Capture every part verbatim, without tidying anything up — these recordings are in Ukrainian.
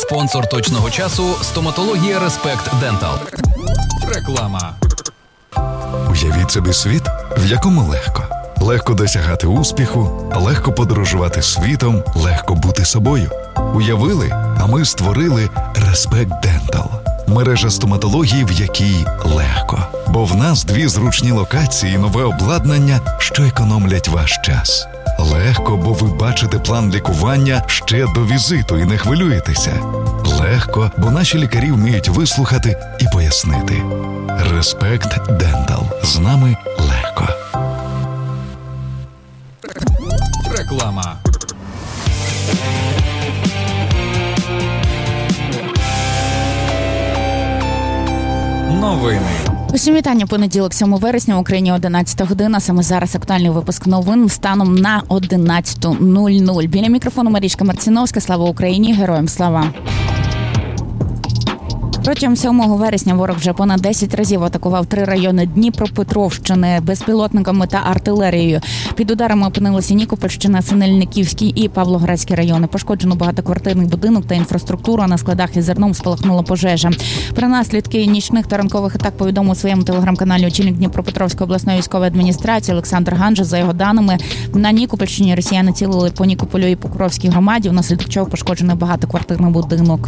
Спонсор точного часу – стоматологія Респект Дентал. Реклама. Уявіть собі світ, в якому легко. Легко досягати успіху, легко подорожувати світом, легко бути собою. Уявили, а ми створили Респект Дентал. Мережа стоматології, в якій легко. Бо в нас дві зручні локації і нове обладнання, що економлять ваш час. Легко, бо ви бачите план лікування ще до візиту і не хвилюєтеся. Легко, бо наші лікарі вміють вислухати і пояснити. Респект Дентал. З нами легко. Реклама. Новини. Усім вітання. Понеділок, сьомого вересня, в Україні одинадцята година. Саме зараз актуальний випуск новин станом на одинадцяту нуль нуль. Біля мікрофону Марічка Марціновська. Слава Україні! Героям слава! Протягом сьомого вересня ворог вже понад десять разів атакував три райони Дніпропетровщини безпілотниками та артилерією. Під ударами опинилися Нікопольщина, Синельниківський і Павлоградський райони. Пошкоджено багатоквартирний будинок та інфраструктура. На складах із зерном спалахнула пожежа. Про наслідки нічних та ранкових атак повідомив у своєму телеграм-каналі очільник Дніпропетровської обласної військової адміністрації Олександр Ганжа. За його даними, на Нікопольщині росіяни цілили по Нікополю і Покровській громаді, внаслідок чого пошкоджений багатоквартирний будинок.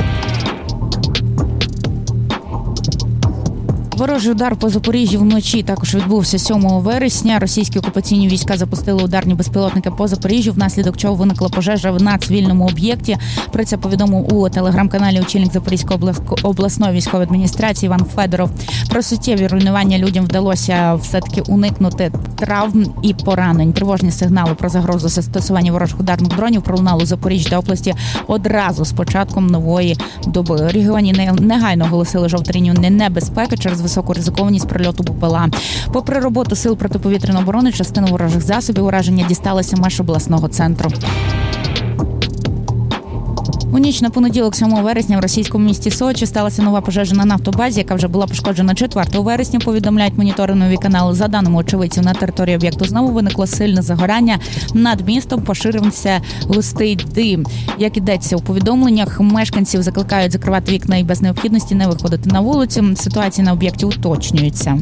Ворожий удар по Запоріжжю вночі також відбувся сьомого вересня. Російські окупаційні війська запустили ударні безпілотники по Запоріжжю, внаслідок чого виникла пожежа на цивільному об'єкті. Про це повідомив у телеграм-каналі очільник Запорізької обласної військової адміністрації Іван Федоров. Про суттєві руйнування людям вдалося все-таки уникнути травм і поранень. Тривожні сигнали про загрозу застосування ворожих ударних дронів пролунали у Запоріжжі та області одразу з початком нової доби. У регіоні негайно оголосили жовтий рівень небезпеки через високу ризикованість прильоту БПЛА. Попри роботу сил протиповітряної оборони, частину ворожих засобів ураження дісталася меж обласного центру. У ніч на понеділок, сьомого вересня, в російському місті Сочі сталася нова пожежа на нафтобазі, яка вже була пошкоджена четвертого вересня, повідомляють моніторингові канали. За даними очевидців, на території об'єкту знову виникло сильне загорання. Над містом поширився густий дим. Як ідеться у повідомленнях, мешканців закликають закривати вікна і без необхідності не виходити на вулицю. Ситуація на об'єкті уточнюється.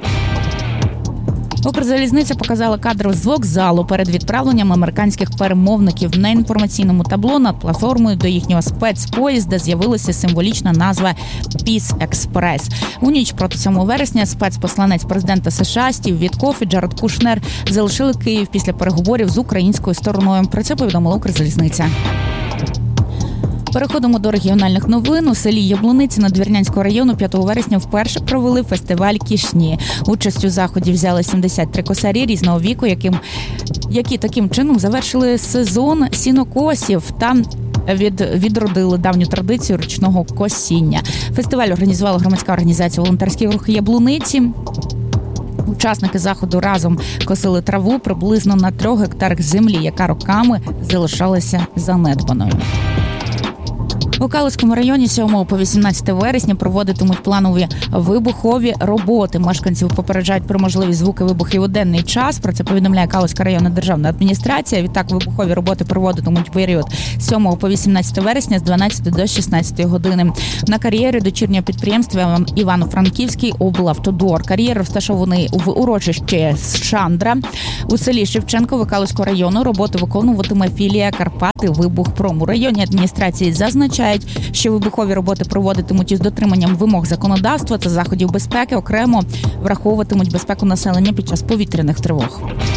Укрзалізниця показала кадри з вокзалу перед відправленням американських перемовників. На інформаційному табло над платформою до їхнього спецпоїзда з'явилася символічна назва «Піс Експрес». У ніч проти сьомого вересня спецпосланець президента США Стів Віткоф і Джаред Кушнер залишили Київ після переговорів з українською стороною. Про це повідомила Укрзалізниця. Переходимо до регіональних новин. У селі Яблуниці Надвірнянського району п'ятого вересня вперше провели фестиваль кішні. Участь у заході взяли сімдесят три косарі різного віку, яким, які таким чином завершили сезон сінокосів та від, відродили давню традицію ручного косіння. Фестиваль організувала громадська організація «Волонтерський рух Яблуниці». Учасники заходу разом косили траву приблизно на трьох гектарах землі, яка роками залишалася занедбаною. У Калузькому районі сьомого по вісімнадцяте вересня проводитимуть планові вибухові роботи. Мешканців попереджають про можливі звуки вибухів у денний час. Про це повідомляє Калузька районна державна адміністрація. Відтак вибухові роботи проводитимуть період сьомого по вісімнадцяте вересня з дванадцятої до шістнадцятої години. На кар'єрі дочірнього підприємства Івано-Франківський облавтодор. Кар'єр розташований в урочищі Шандра у селі Шевченково Калузького району. Роботу виконуватиме філія Карпати Вибухпром. У районній адміністрації зазначають, що вибухові роботи проводитимуть із дотриманням вимог законодавства та заходів безпеки, окремо враховуватимуть безпеку населення під час повітряних тривог.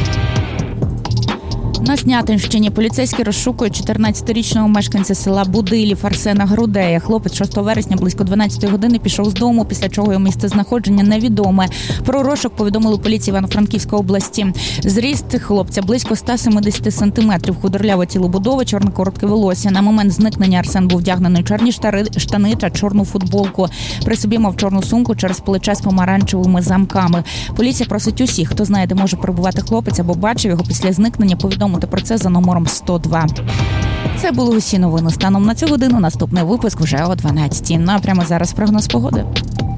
На Снятинщині поліцейські розшукують чотирнадцятирічного мешканця села Будилів Арсена Грудея. Хлопець шостого вересня близько дванадцятої години пішов з дому, після чого його місцезнаходження невідоме. Про розшук повідомили поліції Івано-Франківської області. Зріст хлопця близько сто сімдесят сантиметрів, худорляве тіло будови, чорне коротке волосся. На момент зникнення Арсен був вдягнений у чорні штани та чорну футболку. При собі мав чорну сумку через плече з помаранчевими замками. Поліція просить усіх, хто знає, де може перебувати хлопець або бачив його після зникнення, повідомити про це за номером сто два. Це були усі новини станом на цю годину. Наступний випуск вже о дванадцятій. Ну а прямо зараз прогноз погоди.